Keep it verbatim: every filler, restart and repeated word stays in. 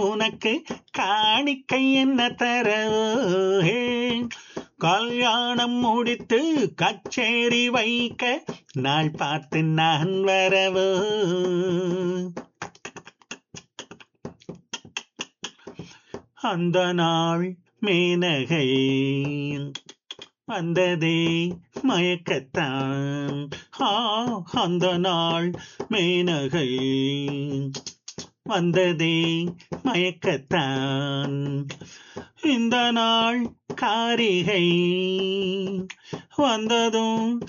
உனக்கு காணிக்கை என்ன தரவோ ஹே. கல்யாணம் முடித்து கச்சேரி வைக்க நாள் பார்த்து நான் வரவோ. அந்த நாள் மேனகை வந்ததே மயக்கத்தான். ஆ, அந்த நாள் மேனகை வந்ததே மயக்கத்தான். இந்த நாள் காரிகை வந்ததும்